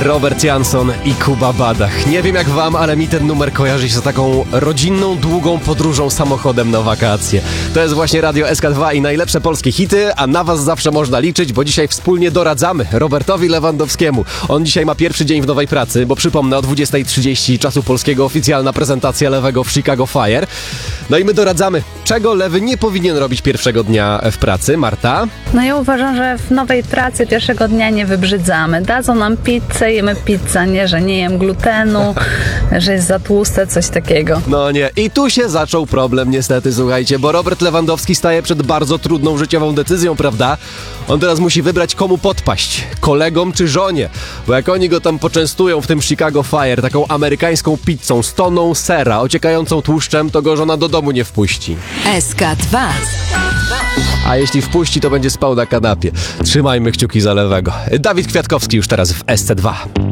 Robert Jansson i Kuba Badach. Nie wiem jak wam, ale mi ten numer kojarzy się z taką rodzinną, długą podróżą samochodem na wakacje. To jest właśnie Radio SK2 i najlepsze polskie hity, a na was zawsze można liczyć, bo dzisiaj wspólnie doradzamy Robertowi Lewandowskiemu. On dzisiaj ma pierwszy dzień w nowej pracy, bo przypomnę, o 20:30 czasu polskiego oficjalna prezentacja Lewego w Chicago Fire. No i my doradzamy, czego Lewy nie powinien robić pierwszego dnia w pracy. Marta? No ja uważam, że w nowej pracy pierwszego dnia nie wybrzydzamy. Dadzą nam pizzę, jemy pizzę, nie, że nie jem glutenu, że jest za tłuste, coś takiego. No nie. I tu się zaczął problem niestety, słuchajcie, bo Robert Lewandowski staje przed bardzo trudną życiową decyzją, prawda? On teraz musi wybrać, komu podpaść, kolegom czy żonie, bo jak oni go tam poczęstują w tym Chicago Fire taką amerykańską pizzą z toną sera ociekającą tłuszczem, to go żona do domu nie wpuści. SK2. A jeśli wpuści, to będzie spał na kanapie. Trzymajmy kciuki za Lewego. Dawid Kwiatkowski już teraz w SC2.